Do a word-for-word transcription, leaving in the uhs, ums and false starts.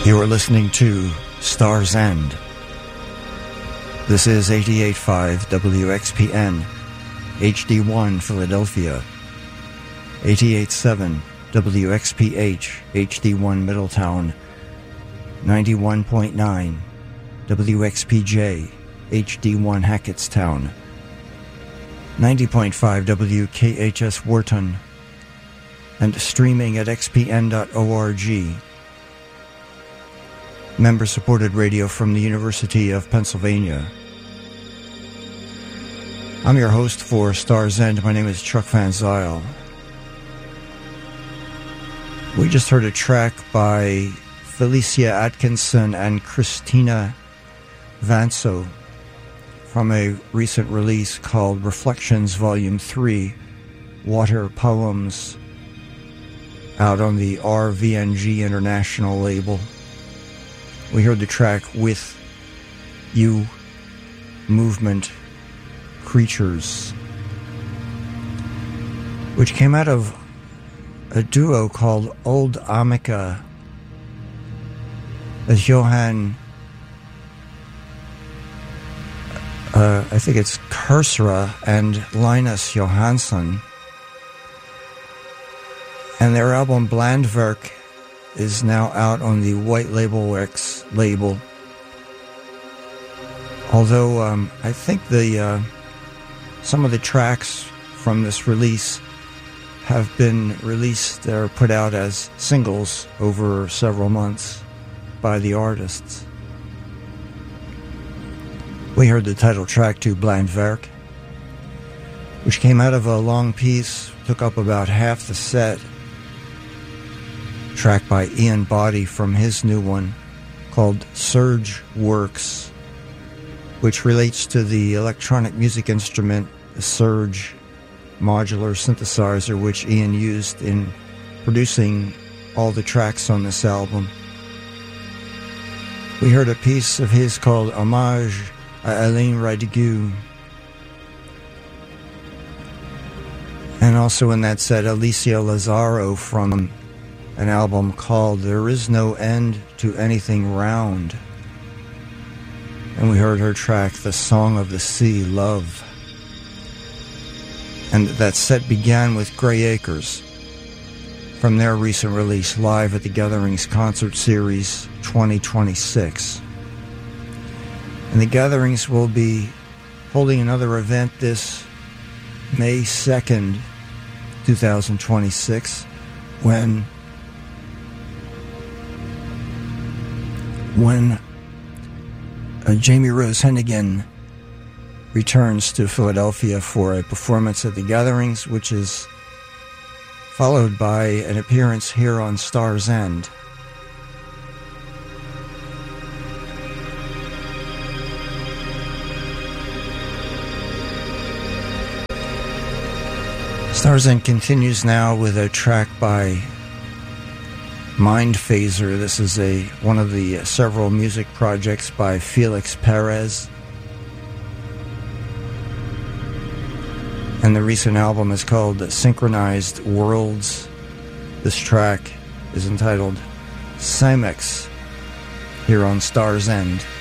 You are listening to Star's End. This is eighty-eight point five W X P N, H D one Philadelphia, eighty-eight point seven W X P H, H D one Middletown, ninety-one point nine W X P J, H D one Hackettstown, ninety point five W K H S Wharton, and streaming at x p n dot org. Member-supported radio from the University of Pennsylvania. I'm your host for Star's End. My name is Chuck Van Zyl. We just heard a track by Felicia Atkinson and Christina Vanso from a recent release called Reflections Volume three, Water Poems, out on the R V N G International label. We heard the track With You Movement Creatures, which came out of a duo called Old Amica that Johan, uh, I think it's Kursra and Linus Johansson, and their album Blandwerk is now out on the White Label X label. Although um, I think the uh, some of the tracks from this release have been released or put out as singles over several months by the artists. We heard the title track to Blandwerk, which came out of a long piece, took up about half the set, track by Ian Boddy from his new one called Surge Works, which relates to the electronic music instrument, the Surge modular synthesizer, which Ian used in producing all the tracks on this album. We heard a piece of his called Hommage à Alain Radigueux. And also in that set, Alicia Lazaro from an album called There Is No End to Anything Round. And we heard her track, The Song of the Sea, Love. And that set began with Grey Acres from their recent release, Live at the Gatherings Concert Series twenty twenty-six. And the Gatherings will be holding another event this May second, twenty twenty-six, when when uh, Jamie Rose Hennigan returns to Philadelphia for a performance at the Gatherings, which is followed by an appearance here on Star's End. Star's End continues now with a track by Mind Phaser. This is a one of the several music projects by Felix Perez. And the recent album is called Synchronized Worlds. This track is entitled Cymex, here on Star's End.